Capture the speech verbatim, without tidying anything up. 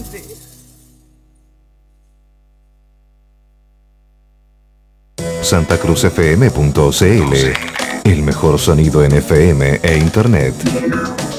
Santa Cruz F M punto C L, el mejor sonido en F M e Internet.